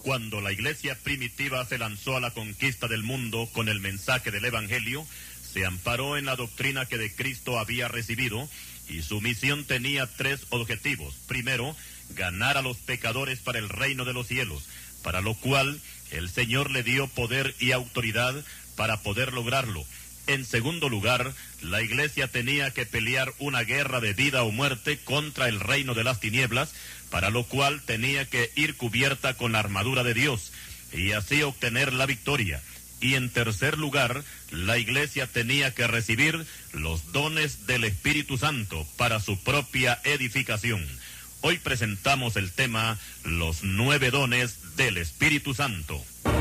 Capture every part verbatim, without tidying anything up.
Cuando la iglesia primitiva se lanzó a la conquista del mundo con el mensaje del Evangelio, se amparó en la doctrina que de Cristo había recibido, y su misión tenía tres objetivos. Primero, ganar a los pecadores para el reino de los cielos, para lo cual el Señor le dio poder y autoridad para poder lograrlo. En segundo lugar, la iglesia tenía que pelear una guerra de vida o muerte contra el reino de las tinieblas, para lo cual tenía que ir cubierta con la armadura de Dios, y así obtener la victoria. Y en tercer lugar, la iglesia tenía que recibir los dones del Espíritu Santo para su propia edificación. Hoy presentamos el tema, los nueve dones del Espíritu Santo.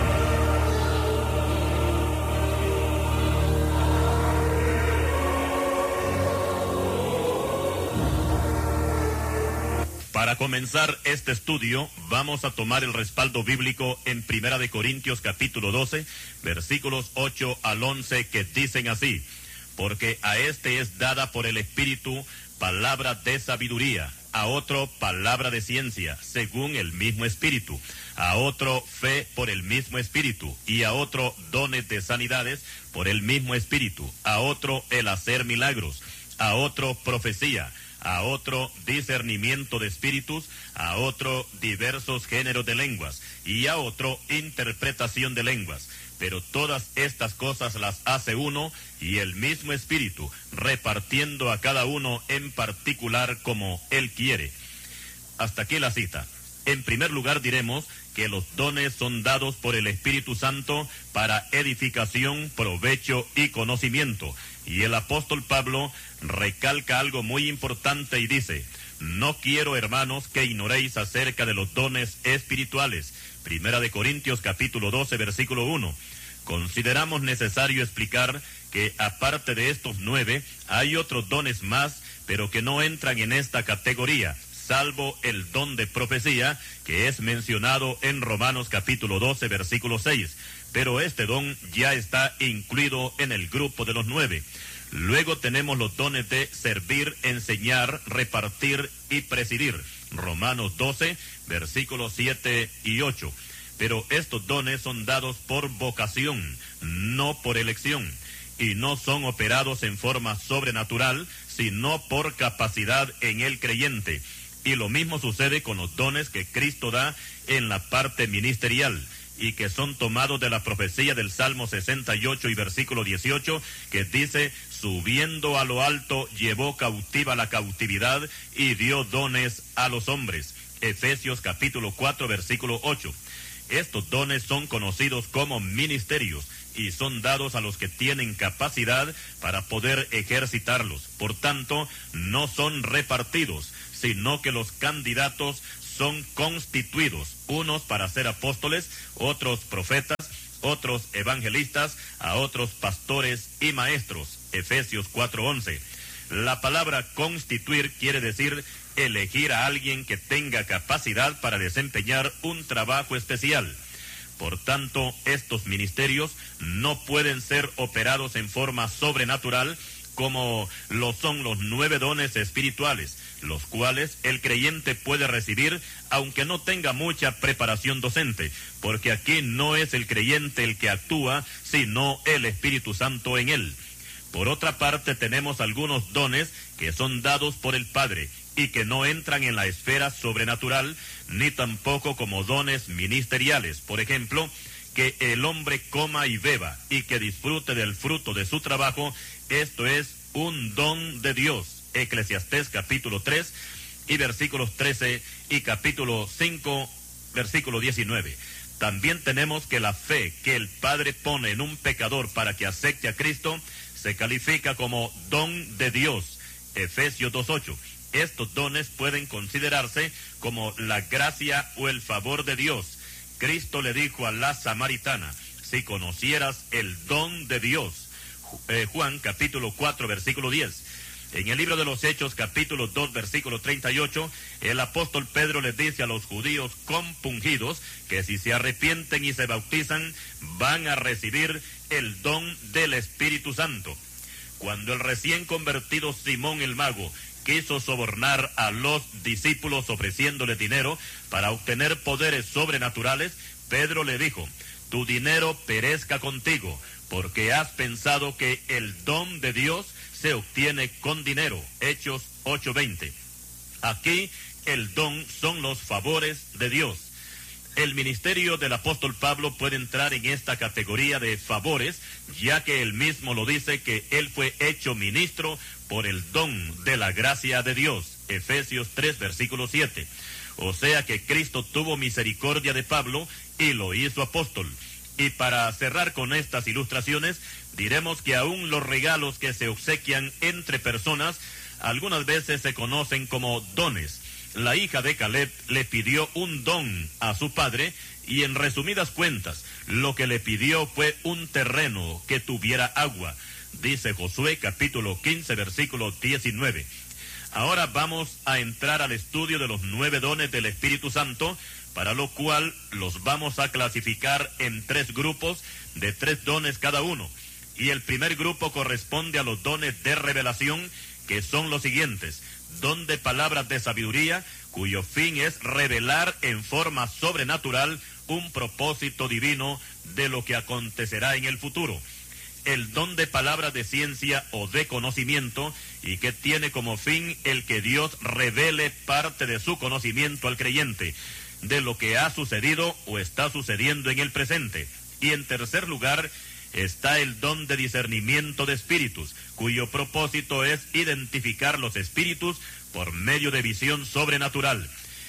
Para comenzar este estudio, vamos a tomar el respaldo bíblico en Primera de Corintios capítulo doce, versículos ocho al once, que dicen así: porque a este es dada por el Espíritu palabra de sabiduría, a otro palabra de ciencia, según el mismo Espíritu, a otro fe por el mismo Espíritu, y a otro dones de sanidades por el mismo Espíritu, a otro el hacer milagros, a otro profecía, a otro discernimiento de espíritus, a otro diversos géneros de lenguas, y a otro interpretación de lenguas. Pero todas estas cosas las hace uno y el mismo Espíritu, repartiendo a cada uno en particular como Él quiere. Hasta aquí la cita. En primer lugar diremos que los dones son dados por el Espíritu Santo para edificación, provecho y conocimiento. Y el apóstol Pablo recalca algo muy importante y dice: no quiero, hermanos, que ignoréis acerca de los dones espirituales. Primera de Corintios capítulo doce, versículo uno. Consideramos necesario explicar que aparte de estos nueve, hay otros dones más, pero que no entran en esta categoría, salvo el don de profecía, que es mencionado en Romanos capítulo doce, versículo seis. Pero este don ya está incluido en el grupo de los nueve. Luego tenemos los dones de servir, enseñar, repartir y presidir. Romanos doce, versículos siete y ocho. Pero estos dones son dados por vocación, no por elección, y no son operados en forma sobrenatural, sino por capacidad en el creyente. Y lo mismo sucede con los dones que Cristo da en la parte ministerial, y que son tomados de la profecía del Salmo sesenta y ocho y versículo dieciocho, que dice: subiendo a lo alto, llevó cautiva la cautividad y dio dones a los hombres. Efesios capítulo cuatro, versículo ocho. Estos dones son conocidos como ministerios y son dados a los que tienen capacidad para poder ejercitarlos. Por tanto, no son repartidos, sino que los candidatos son constituidos, unos para ser apóstoles, otros profetas, otros evangelistas, a otros pastores y maestros. Efesios cuatro once. La palabra constituir quiere decir elegir a alguien que tenga capacidad para desempeñar un trabajo especial. Por tanto, estos ministerios no pueden ser operados en forma sobrenatural, como lo son los nueve dones espirituales, los cuales el creyente puede recibir aunque no tenga mucha preparación docente, porque aquí no es el creyente el que actúa, sino el Espíritu Santo en él. Por otra parte, tenemos algunos dones que son dados por el Padre y que no entran en la esfera sobrenatural, ni tampoco como dones ministeriales. Por ejemplo, que el hombre coma y beba y que disfrute del fruto de su trabajo, esto es un don de Dios. Eclesiastés capítulo tres y versículos trece y capítulo cinco, versículo diecinueve. También tenemos que la fe que el Padre pone en un pecador para que acepte a Cristo se califica como don de Dios. Efesios dos ocho. Estos dones pueden considerarse como la gracia o el favor de Dios. Cristo le dijo a la samaritana: si conocieras el don de Dios. Eh, Juan capítulo cuatro, versículo diez. En el libro de los Hechos, capítulo dos, versículo treinta y ocho, el apóstol Pedro les dice a los judíos compungidos que si se arrepienten y se bautizan, van a recibir el don del Espíritu Santo. Cuando el recién convertido Simón el Mago quiso sobornar a los discípulos ofreciéndole dinero para obtener poderes sobrenaturales, Pedro le dijo: tu dinero perezca contigo, porque has pensado que el don de Dios se obtiene con dinero. Hechos ocho veinte. Aquí el don son los favores de Dios. El ministerio del apóstol Pablo puede entrar en esta categoría de favores, ya que él mismo lo dice, que él fue hecho ministro por el don de la gracia de Dios. Efesios tres, versículo siete. O sea que Cristo tuvo misericordia de Pablo y lo hizo apóstol. Y para cerrar con estas ilustraciones, diremos que aún los regalos que se obsequian entre personas algunas veces se conocen como dones. La hija de Caleb le pidió un don a su padre y, en resumidas cuentas, lo que le pidió fue un terreno que tuviera agua. Dice Josué capítulo quince, versículo diecinueve. Ahora vamos a entrar al estudio de los nueve dones del Espíritu Santo, para lo cual los vamos a clasificar en tres grupos de tres dones cada uno. Y el primer grupo corresponde a los dones de revelación, que son los siguientes: don de palabras de sabiduría, cuyo fin es revelar en forma sobrenatural un propósito divino de lo que acontecerá en el futuro. El don de palabras de ciencia o de conocimiento, y que tiene como fin el que Dios revele parte de su conocimiento al creyente, de lo que ha sucedido o está sucediendo en el presente. Y en tercer lugar está el don de discernimiento de espíritus, cuyo propósito es identificar los espíritus por medio de visión sobrenatural.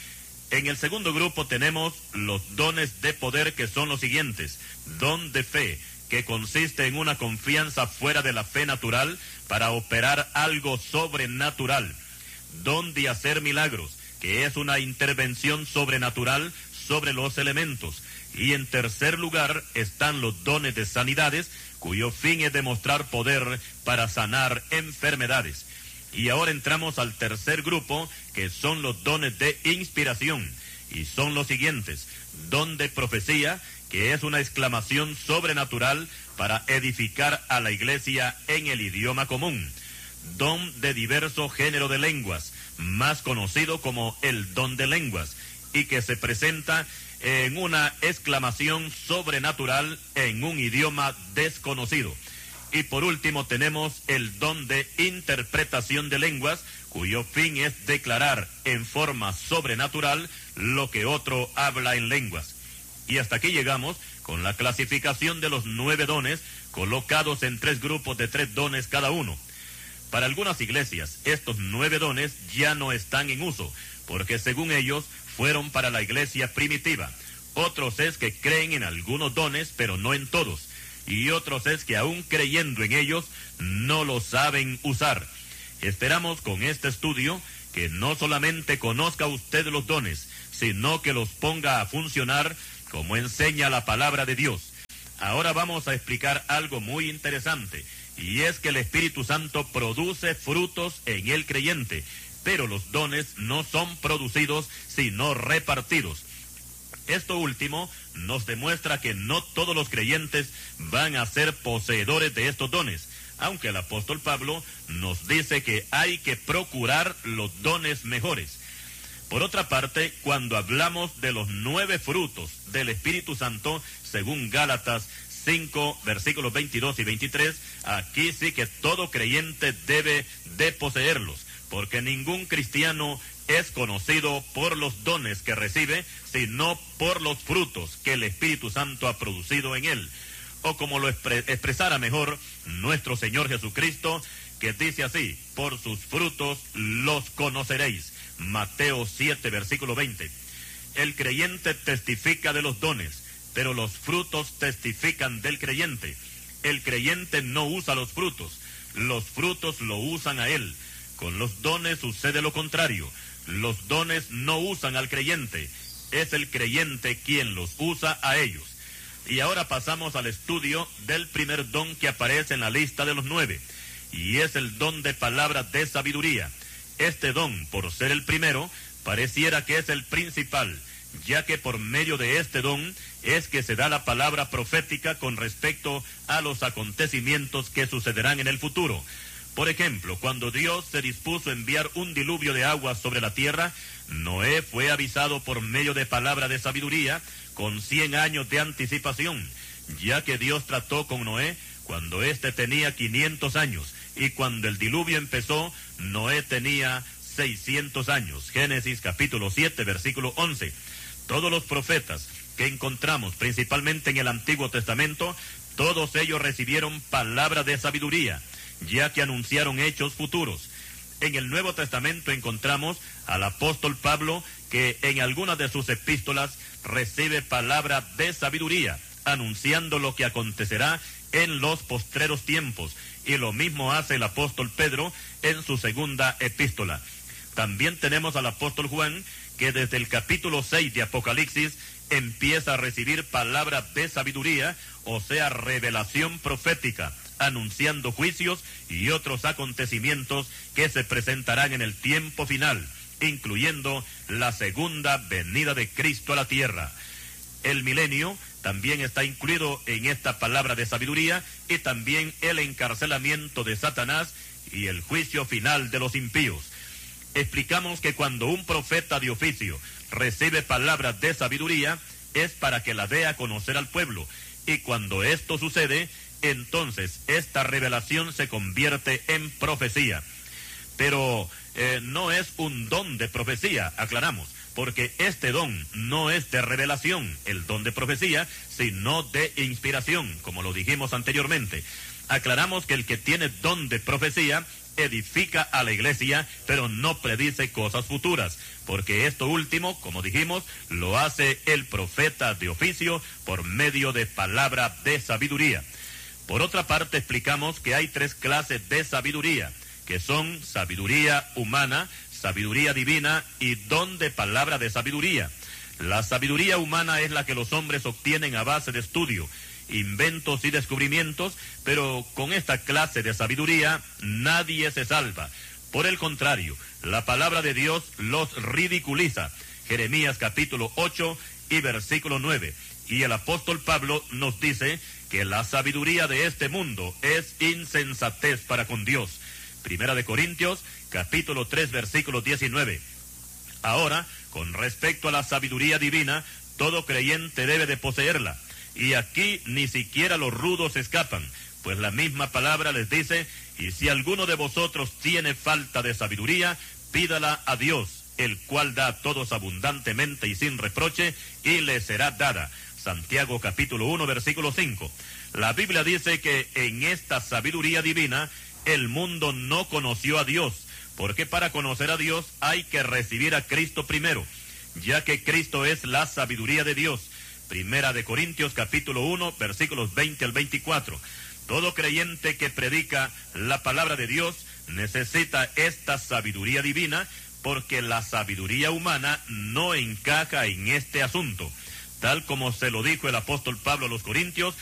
En el segundo grupo tenemos los dones de poder, que son los siguientes: don de fe, que consiste en una confianza fuera de la fe natural para operar algo sobrenatural. Don de hacer milagros, que es una intervención sobrenatural sobre los elementos. Y en tercer lugar están los dones de sanidades, cuyo fin es demostrar poder para sanar enfermedades. Y ahora entramos al tercer grupo, que son los dones de inspiración, y son los siguientes: don de profecía, que es una exclamación sobrenatural para edificar a la iglesia en el idioma común. Don de diverso género de lenguas, más conocido como el don de lenguas, y que se presenta en una exclamación sobrenatural en un idioma desconocido. Y por último tenemos el don de interpretación de lenguas, cuyo fin es declarar en forma sobrenatural lo que otro habla en lenguas. Y hasta aquí llegamos con la clasificación de los nueve dones, colocados en tres grupos de tres dones cada uno. Para algunas iglesias, estos nueve dones ya no están en uso, porque según ellos fueron para la iglesia primitiva. Otros es que creen en algunos dones, pero no en todos. Y otros es que aún creyendo en ellos, no los saben usar. Esperamos con este estudio que no solamente conozca usted los dones, sino que los ponga a funcionar como enseña la palabra de Dios. Ahora vamos a explicar algo muy interesante, y es que el Espíritu Santo produce frutos en el creyente, pero los dones no son producidos, sino repartidos. Esto último nos demuestra que no todos los creyentes van a ser poseedores de estos dones, aunque el apóstol Pablo nos dice que hay que procurar los dones mejores. Por otra parte, cuando hablamos de los nueve frutos del Espíritu Santo, según Gálatas cinco, versículos veintidós y veintitrés, aquí sí que todo creyente debe de poseerlos, porque ningún cristiano es conocido por los dones que recibe, sino por los frutos que el Espíritu Santo ha producido en él. O como lo expre- expresara mejor nuestro Señor Jesucristo, que dice así: por sus frutos los conoceréis. Mateo siete, versículo veinte. El creyente testifica de los dones, pero los frutos testifican del creyente. El creyente no usa los frutos, los frutos lo usan a él. Con los dones sucede lo contrario. Los dones no usan al creyente, es el creyente quien los usa a ellos. Y ahora pasamos al estudio del primer don que aparece en la lista de los nueve, y es el don de palabras de sabiduría. Este don, por ser el primero, pareciera que es el principal, ya que por medio de este don es que se da la palabra profética con respecto a los acontecimientos que sucederán en el futuro. Por ejemplo, cuando Dios se dispuso a enviar un diluvio de agua sobre la tierra, Noé fue avisado por medio de palabra de sabiduría con cien años de anticipación, ya que Dios trató con Noé cuando éste tenía quinientos años, y cuando el diluvio empezó, Noé tenía seiscientos años. Génesis capítulo siete, versículo once. Todos los profetas que encontramos, principalmente en el Antiguo Testamento, todos ellos recibieron palabra de sabiduría, ya que anunciaron hechos futuros. En el Nuevo Testamento encontramos al apóstol Pablo, que en algunas de sus epístolas recibe palabra de sabiduría, anunciando lo que acontecerá en los postreros tiempos, y lo mismo hace el apóstol Pedro en su segunda epístola. También tenemos al apóstol Juan, que desde el capítulo seis de Apocalipsis empieza a recibir palabra de sabiduría, o sea, revelación profética, anunciando juicios y otros acontecimientos que se presentarán en el tiempo final, incluyendo la segunda venida de Cristo a la tierra. El milenio también está incluido en esta palabra de sabiduría, y también el encarcelamiento de Satanás y el juicio final de los impíos. Explicamos que cuando un profeta de oficio recibe palabra de sabiduría, es para que la dé a conocer al pueblo, y cuando esto sucede, entonces esta revelación se convierte en profecía. Pero eh, no es un don de profecía, aclaramos, porque este don no es de revelación, el don de profecía, sino de inspiración, como lo dijimos anteriormente. Aclaramos que el que tiene don de profecía edifica a la iglesia, pero no predice cosas futuras, porque esto último, como dijimos, lo hace el profeta de oficio por medio de palabra de sabiduría. Por otra parte, explicamos que hay tres clases de sabiduría, que son sabiduría humana, sabiduría divina y don de palabra de sabiduría. La sabiduría humana es la que los hombres obtienen a base de estudio, inventos y descubrimientos, pero con esta clase de sabiduría nadie se salva. Por el contrario, la palabra de Dios los ridiculiza. Jeremías capítulo ocho y versículo nueve. Y el apóstol Pablo nos dice que la sabiduría de este mundo es insensatez para con Dios. Primera de Corintios capítulo tres versículo diecinueve. Ahora, con respecto a la sabiduría divina, todo creyente debe de poseerla. Y aquí ni siquiera los rudos escapan, pues la misma palabra les dice: y si alguno de vosotros tiene falta de sabiduría, pídala a Dios, el cual da a todos abundantemente y sin reproche, y le será dada. Santiago capítulo uno versículo cinco. La Biblia dice que en esta sabiduría divina el mundo no conoció a Dios, porque para conocer a Dios hay que recibir a Cristo primero, ya que Cristo es la sabiduría de Dios. Primera de Corintios capítulo uno versículos veinte al veinticuatro. Todo creyente que predica la palabra de Dios necesita esta sabiduría divina, porque la sabiduría humana no encaja en este asunto. Tal como se lo dijo el apóstol Pablo a los Corintios,